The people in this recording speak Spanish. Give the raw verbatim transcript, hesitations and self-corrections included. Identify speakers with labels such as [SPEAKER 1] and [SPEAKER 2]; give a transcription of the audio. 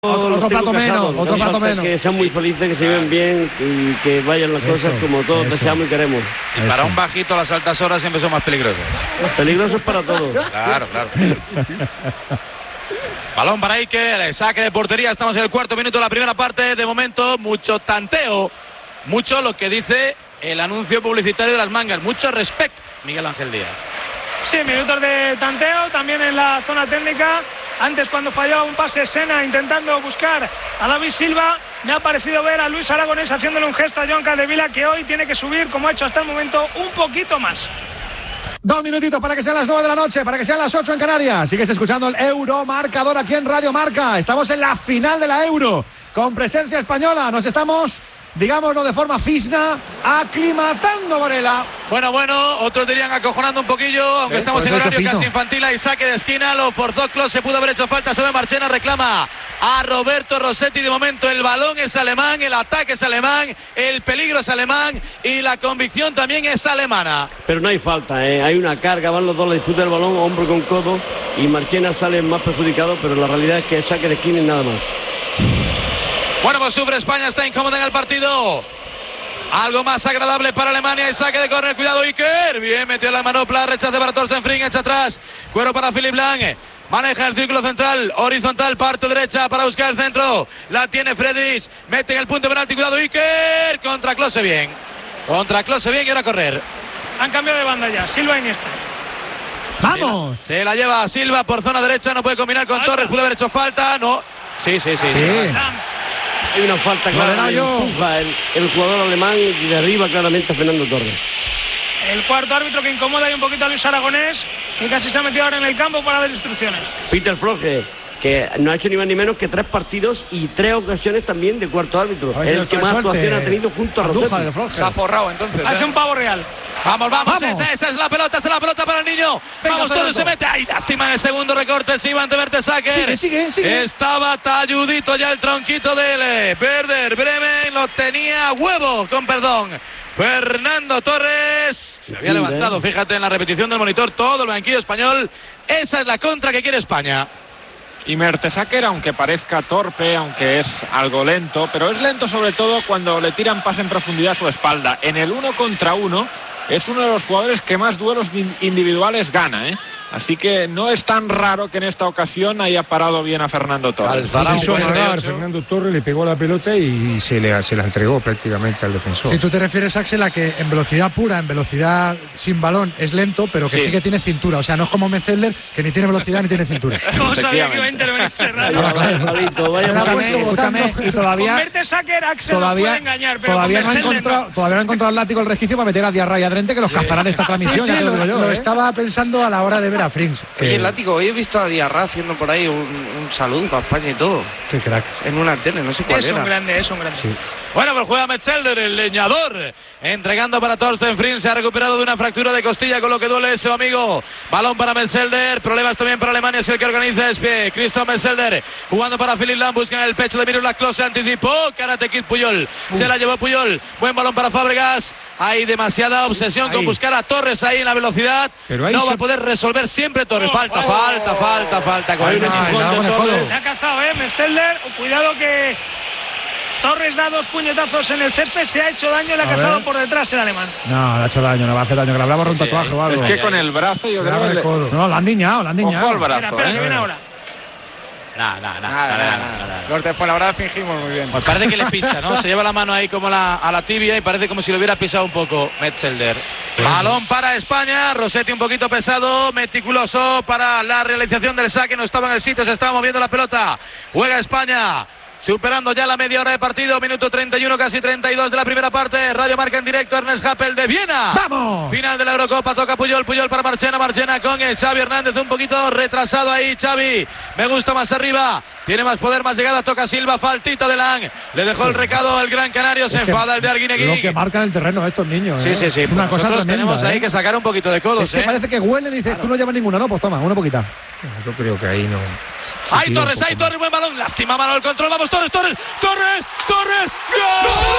[SPEAKER 1] Otro, otro plato menos, otro plato menos.
[SPEAKER 2] Que sean muy felices, que se lleven bien y que vayan las cosas eso, como todos eso. deseamos y queremos.
[SPEAKER 3] Y para eso. un bajito las altas horas siempre son más peligrosas.
[SPEAKER 2] Peligrosos para todos.
[SPEAKER 3] Claro, claro. Balón para Iker, saque de portería, estamos en el cuarto minuto de la primera parte. De momento, mucho tanteo, mucho lo que dice el anuncio publicitario de las mangas. Mucho respecto, Miguel Ángel Díaz.
[SPEAKER 4] Sí, minutos de tanteo, también en la zona técnica. Antes, cuando fallaba un pase Sena intentando buscar a David Silva, me ha parecido ver a Luis Aragonés haciéndole un gesto a Joan Capdevila, que hoy tiene que subir, como ha hecho hasta el momento, un poquito más.
[SPEAKER 1] Dos minutitos para que sean las nueve de la noche, para que sean las ocho en Canarias. Sigues escuchando el Euro Marcador aquí en Radio Marca. Estamos en la final de la Euro, con presencia española. Nos estamos, digámoslo de forma fisna, aclimatando, Varela.
[SPEAKER 3] Bueno, bueno, otros dirían acojonando un poquillo, aunque eh, estamos en horario casi infantil. Hay saque de esquina, lo forzó Klose, se pudo haber hecho falta sobre Marchena, reclama a Roberto Rossetti. De momento el balón es alemán, el ataque es alemán, el peligro es alemán y la convicción también es alemana.
[SPEAKER 2] Pero no hay falta, ¿eh? Hay una carga, van los dos, la disputa del balón, hombro con codo, y Marchena sale más perjudicado, pero la realidad es que es saque de esquina y nada más.
[SPEAKER 3] Bueno, pues sufre España, está incómoda en el partido. Algo más agradable para Alemania, y saque de córner, cuidado Iker, bien metió la manopla, rechace para Torsten Frink, echa atrás, cuero para Philipp Lang, maneja el círculo central, horizontal, parte derecha para buscar el centro, la tiene Friedrich, mete en el punto penalti, cuidado Iker, contra Klose bien, contra Klose bien y ahora a correr.
[SPEAKER 4] Han cambiado de banda ya, Silva y Iniesta.
[SPEAKER 1] ¡Vamos!
[SPEAKER 3] Se la, se la lleva Silva por zona derecha, no puede combinar con falta. Torres, pudo haber hecho falta, no, sí, sí, sí.
[SPEAKER 1] sí.
[SPEAKER 3] sí.
[SPEAKER 2] Hay una falta clara, empuja el, el jugador alemán y derriba claramente a Fernando Torres.
[SPEAKER 4] El cuarto árbitro que incomoda ahí un poquito a Luis Aragonés, que casi se ha metido ahora en el campo para dar instrucciones.
[SPEAKER 2] Peter Floge, que no ha hecho ni más ni menos que tres partidos y tres ocasiones también de cuarto árbitro. Es el que más actuación ha tenido junto a Rossetti.
[SPEAKER 3] Se ha forrado entonces.
[SPEAKER 4] Hace ¿eh? un pavo real.
[SPEAKER 3] Vamos, vamos, vamos. Esa, esa es la pelota, esa es la pelota para el niño. Venga, vamos, todo se mete. Ay, lástima en el segundo recorte. Sí, Van de Mertesacker.
[SPEAKER 1] Sigue, sigue, sigue.
[SPEAKER 3] Estaba talludito ya el tronquito de Werder Bremen. Lo tenía huevo, con perdón. Fernando Torres se había levantado, fíjate en la repetición del monitor, todo el banquillo español. Esa es la contra que quiere España.
[SPEAKER 5] Y Mertesacker, aunque parezca torpe, aunque es algo lento, pero es lento sobre todo cuando le tiran pase en profundidad a su espalda. En el uno contra uno es uno de los jugadores que más duelos individuales gana, ¿eh? Así que no es tan raro que en esta ocasión haya parado bien a Fernando Torres.
[SPEAKER 6] Se hizo amagar, Fernando Torres le pegó la pelota y se, le, se la entregó prácticamente al defensor.
[SPEAKER 7] Si tú te refieres, Axel, a que en velocidad pura, en velocidad sin balón es lento, pero que sí, sí que tiene cintura. O sea, no es como Metzelder, que ni tiene velocidad ni tiene cintura.
[SPEAKER 4] ¿Cómo sabía que iba a intervenir Serrano?
[SPEAKER 1] Escúchame, y todavía
[SPEAKER 4] Mertesacker, Axel,
[SPEAKER 1] todavía,
[SPEAKER 4] no puede engañar, pero
[SPEAKER 1] todavía, no ha encontrado, no. todavía no ha encontrado el látigo el resquicio para meter a Diarra y a Drente, que los cazarán esta transmisión.
[SPEAKER 7] Sí, sí,
[SPEAKER 1] ya te lo, digo yo,
[SPEAKER 7] lo
[SPEAKER 1] ¿eh?
[SPEAKER 7] estaba pensando a la hora de ver a Frings.
[SPEAKER 8] Que... Oye, látigo, hoy he visto a Diarra haciendo por ahí un, un saludo para España y todo.
[SPEAKER 7] Qué crack.
[SPEAKER 8] En una tele, no sé cuál
[SPEAKER 4] es
[SPEAKER 8] era.
[SPEAKER 4] Es un grande, es un grande. Sí.
[SPEAKER 3] Bueno, pues juega Metzelder, el leñador, entregando para Torsten Frink. Se ha recuperado de una fractura de costilla, con lo que duele ese amigo. Balón para Metzelder, problemas también para Alemania, es el que organiza es Christoph Metzelder, jugando para Philipp Lahm, busca en el pecho de Miroslav Klose, anticipó Karate Kid Puyol, uh. se la llevó Puyol, buen balón para Fábregas. Hay demasiada obsesión ahí con buscar a Torres ahí en la velocidad, no se... va a poder resolver siempre Torres, falta, oh. falta, falta, falta, con el
[SPEAKER 4] le ha cazado, eh, Metzelder, cuidado que Torres da dos puñetazos en el césped, se ha hecho daño, le ha cazado por detrás el alemán.
[SPEAKER 1] No, le ha hecho daño, no va a hacer daño, que le hablamos sí, un tatuaje sí, o algo.
[SPEAKER 5] Es que con el brazo yo creo que le...
[SPEAKER 1] No, lo han diñado, lo han diñado.
[SPEAKER 5] Ojo al brazo,
[SPEAKER 4] espera, espera,
[SPEAKER 5] eh.
[SPEAKER 4] que viene ahora.
[SPEAKER 3] Nah, nah, nah, nada, nada, nada.
[SPEAKER 9] Los de Fuenlabrada fingimos muy bien.
[SPEAKER 3] Pues parece que le pisa, ¿no? Se lleva la mano ahí como la, a la tibia y parece como si lo hubiera pisado un poco Metzelder. Balón para España, Rossetti un poquito pesado, meticuloso para la realización del saque, no estaba en el sitio, se estaba moviendo la pelota. Juega España, superando ya la media hora de partido, minuto treinta y uno, casi treinta y dos de la primera parte. Radio Marca en directo, Ernest Happel de Viena.
[SPEAKER 1] ¡Vamos!
[SPEAKER 3] Final de la Eurocopa, toca Puyol, Puyol para Marchena, Marchena con el Xavi Hernández un poquito retrasado ahí, Xavi, me gusta más arriba, tiene más poder, más llegada, toca Silva, faltita de Lang, le dejó el recado el Gran Canario, se enfada el de Arguineguín.
[SPEAKER 1] Lo que marcan el terreno estos niños, ¿eh?
[SPEAKER 3] Sí, sí, sí.
[SPEAKER 1] Es una cosa tremenda,
[SPEAKER 3] tenemos
[SPEAKER 1] ¿eh?
[SPEAKER 3] ahí que sacar un poquito de codos,
[SPEAKER 1] es que
[SPEAKER 3] ¿eh?
[SPEAKER 1] parece que huelen y dices, claro, tú no llevas ninguna, no, pues toma, una poquita.
[SPEAKER 6] Yo creo que ahí no.
[SPEAKER 3] Hay Torres, hay Torres, buen balón, lástima mano el control, vamos Torres, Torres, Torres, Torres, ¡gol!